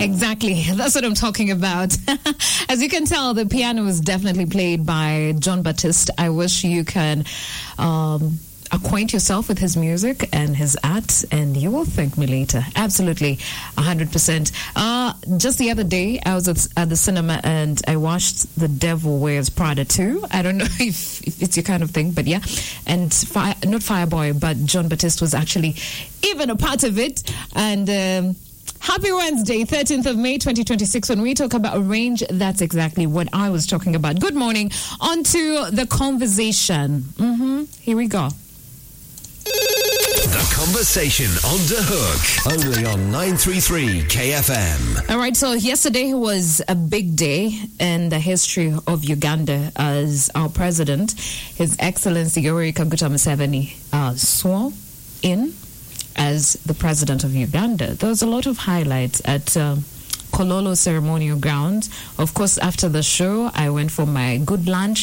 Exactly. That's what I'm talking about. As you can tell, the piano was definitely played by Jon Batiste. I wish you can acquaint yourself with his music and his art, and you will thank me later. Absolutely, 100%. Just the other day, I was at the cinema and I watched The Devil Wears Prada 2. I don't know if it's your kind of thing, but yeah. And not Fireboy, but Jon Batiste was actually even a part of it. And happy Wednesday, 13th of May, 2026. When we talk about range, that's exactly what I was talking about. Good morning. On to the conversation. Here we go. The Conversation on The Hook, only on 933 KFM. All right, so yesterday was a big day in the history of Uganda as our president, His Excellency Yoweri Kaguta Museveni, swore in as the president of Uganda. There was a lot of highlights at Kololo Ceremonial Grounds. Of course, after the show, I went for my good lunch